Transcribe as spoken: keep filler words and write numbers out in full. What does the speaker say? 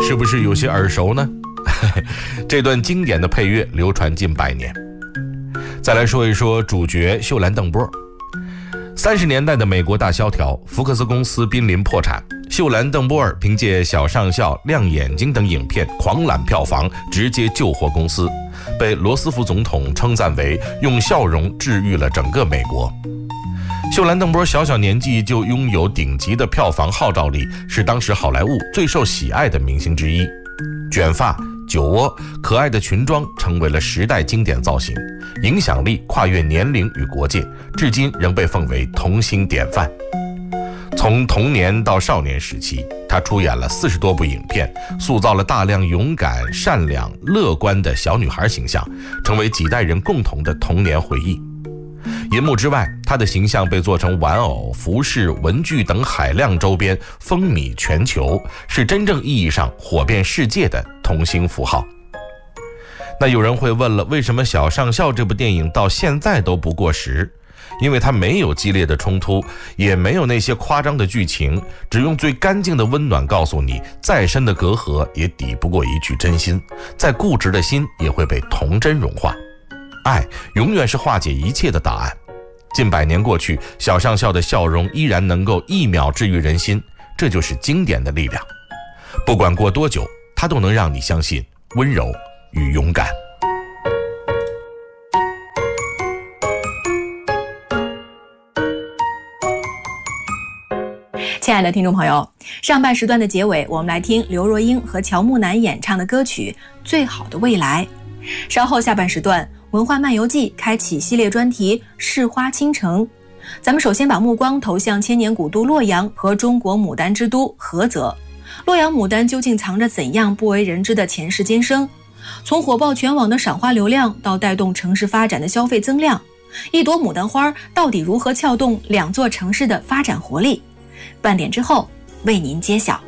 是不是有些耳熟呢？这段经典的配乐流传近百年。再来说一说主角秀兰邓波。三十年代的美国大萧条，福克斯公司濒临破产，秀兰邓波尔凭借《小上校》《亮眼睛》等影片狂揽票房，直接救活公司，被罗斯福总统称赞为用笑容治愈了整个美国。秀兰邓波小小年纪就拥有顶级的票房号召力，是当时好莱坞最受喜爱的明星之一。卷发、酒窝、可爱的裙装成为了时代经典造型，影响力跨越年龄与国界，至今仍被奉为童星典范。从童年到少年时期，她出演了四十多部影片，塑造了大量勇敢、善良、乐观的小女孩形象，成为几代人共同的童年回忆。银幕之外，她的形象被做成玩偶、服饰、文具等海量周边，风靡全球，是真正意义上火遍世界的童星符号。那有人会问了，为什么《小上校》这部电影到现在都不过时？因为它没有激烈的冲突，也没有那些夸张的剧情，只用最干净的温暖告诉你，再深的隔阂也抵不过一句真心，再固执的心也会被童真融化。爱永远是化解一切的答案。近百年过去，小上校的笑容依然能够一秒治愈人心，这就是经典的力量。不管过多久，它都能让你相信温柔与勇敢。 亲爱的听众朋友，上半时段的结尾，我们来听刘若英和乔木楠演唱的歌曲《最好的未来》。稍后下半时段，文化漫游记开启系列专题《市花倾城》。咱们首先把目光投向千年古都洛阳和中国牡丹之都菏泽。洛阳牡丹究竟藏着怎样不为人知的前世今生？从火爆全网的赏花流量到带动城市发展的消费增量，一朵牡丹花到底如何撬动两座城市的发展活力？半点之后为您揭晓。